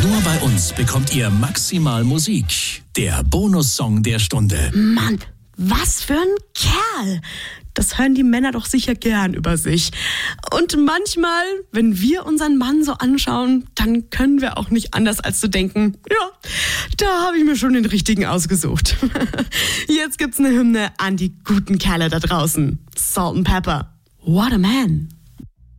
Nur bei uns bekommt ihr maximal Musik. Der Bonussong der Stunde. Mann, was für ein Kerl. Das hören die Männer doch sicher gern über sich. Und manchmal, wenn wir unseren Mann so anschauen, dann können wir auch nicht anders als zu denken, ja, da habe ich mir schon den richtigen ausgesucht. Jetzt gibt's eine Hymne an die guten Kerle da draußen. Salt and Pepper. What a man.